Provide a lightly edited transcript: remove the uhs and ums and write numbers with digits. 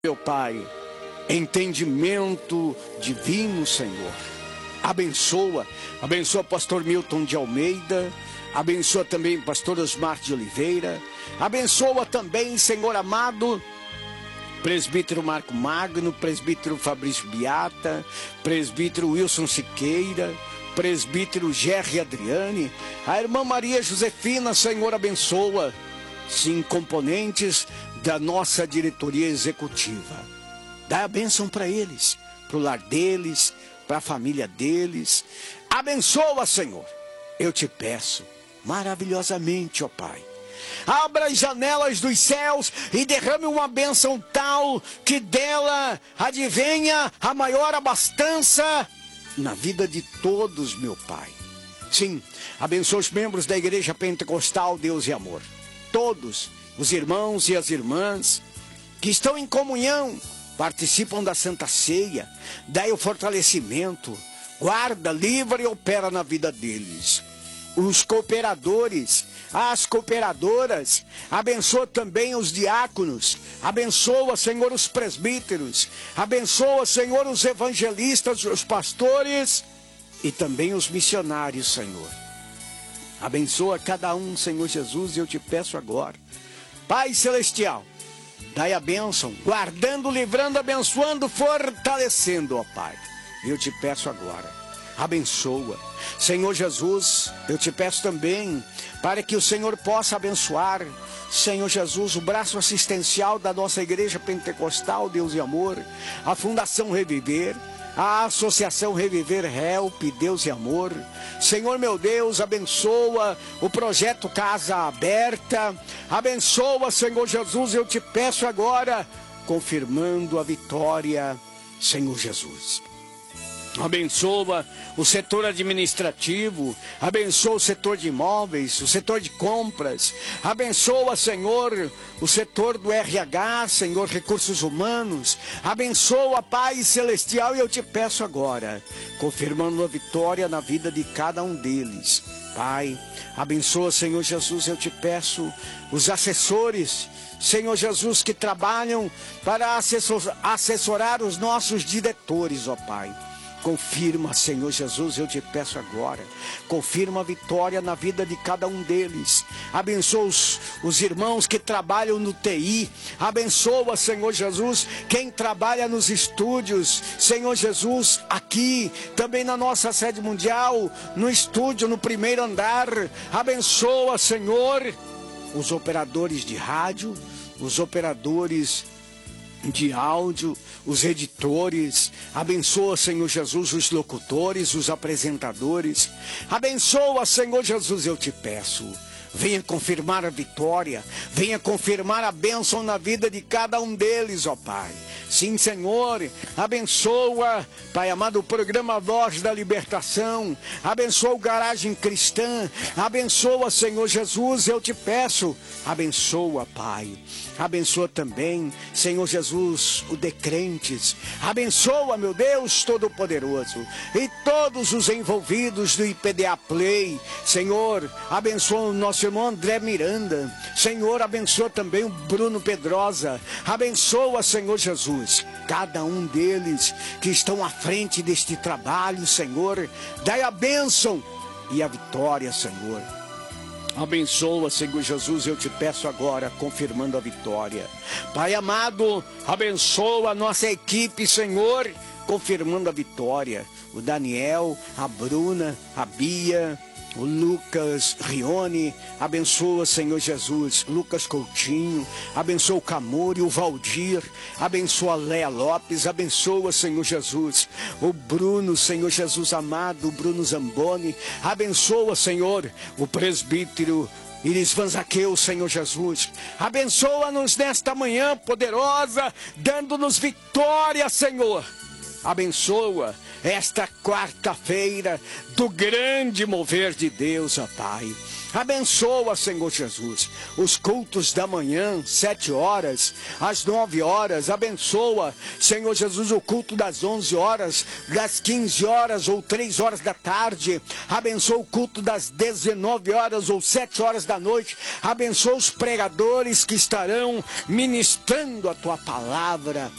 Meu Pai, entendimento divino, Senhor. Abençoa pastor Milton de Almeida, abençoa também pastor Osmar de Oliveira, abençoa também, Senhor amado, presbítero Marco Magno, presbítero Fabrício Biata, presbítero Wilson Siqueira, presbítero Gerry Adriane, a irmã Maria Josefina, Senhor abençoa, sim, componentes da nossa diretoria executiva. Dá a bênção para eles, para o lar deles, para a família deles. Abençoa, Senhor, eu te peço, maravilhosamente, ó Pai. Abra as janelas dos céus e derrame uma bênção tal que dela advenha a maior abastança na vida de todos, meu Pai. Sim, abençoa os membros da Igreja Pentecostal Deus e Amor. Todos os irmãos e as irmãs que estão em comunhão, participam da Santa Ceia, dai o fortalecimento, guarda, livra e opera na vida deles. Os cooperadores, as cooperadoras, abençoa também os diáconos, abençoa, Senhor, os presbíteros, abençoa, Senhor, os evangelistas, os pastores e também os missionários, Senhor. Abençoa cada um, Senhor Jesus, e eu te peço agora, Pai Celestial, dai a bênção, guardando, livrando, abençoando, fortalecendo, ó Pai. Eu te peço agora, abençoa. Senhor Jesus, eu te peço também, para que o Senhor possa abençoar, Senhor Jesus, o braço assistencial da nossa Igreja Pentecostal, Deus e Amor, a Fundação Reviver, a Associação Reviver Help, Deus e Amor. Senhor meu Deus, abençoa o projeto Casa Aberta, abençoa, Senhor Jesus, eu te peço agora, confirmando a vitória, Senhor Jesus. Abençoa o setor administrativo, abençoa o setor de imóveis, o setor de compras, abençoa, Senhor, o setor do RH, Senhor, recursos humanos, abençoa, Pai Celestial, e eu te peço agora, confirmando a vitória na vida de cada um deles. Pai, abençoa, Senhor Jesus, eu te peço, os assessores, Senhor Jesus, que trabalham para assessorar os nossos diretores, ó Pai. Confirma, Senhor Jesus, eu te peço agora, confirma a vitória na vida de cada um deles, abençoa os irmãos que trabalham no TI, abençoa, Senhor Jesus, quem trabalha nos estúdios, Senhor Jesus, aqui, também na nossa sede mundial, no estúdio, no primeiro andar, abençoa, Senhor, os operadores de rádio, os operadores de áudio, os editores, abençoa, Senhor Jesus, os locutores, os apresentadores, abençoa, Senhor Jesus, eu te peço, venha confirmar a vitória, venha confirmar a bênção na vida de cada um deles, ó Pai. Sim, Senhor, abençoa, Pai amado, o programa Voz da Libertação, abençoa o Garagem Cristã, abençoa, Senhor Jesus, eu te peço, abençoa, Pai, abençoa também, Senhor Jesus, o Decrentes, abençoa, meu Deus Todo-Poderoso, e todos os envolvidos do IPDA Play, Senhor, abençoa o nosso irmão André Miranda, Senhor, abençoa também o Bruno Pedrosa, abençoa, Senhor Jesus, cada um deles que estão à frente deste trabalho, Senhor, dai a bênção e a vitória, Senhor. Abençoa, Senhor Jesus, eu te peço agora, confirmando a vitória. Pai amado, abençoa a nossa equipe, Senhor, confirmando a vitória. O Daniel, a Bruna, a Bia, o Lucas Rione, abençoa, Senhor Jesus, Lucas Coutinho, abençoa o Camori, o Valdir, abençoa a Léa Lopes, abençoa, Senhor Jesus, o Bruno, Senhor Jesus amado, o Bruno Zamboni, abençoa, Senhor, o presbítero Iris Vanzaqueu, Senhor Jesus, abençoa-nos nesta manhã poderosa, dando-nos vitória, Senhor. Abençoa esta quarta-feira do grande mover de Deus, ó Pai. Abençoa, Senhor Jesus, os cultos da manhã, 7 horas, às 9 horas. Abençoa, Senhor Jesus, o culto das 11 horas, das 15 horas ou 3 horas da tarde. Abençoa o culto das 19 horas ou 7 horas da noite. Abençoa os pregadores que estarão ministrando a Tua palavra.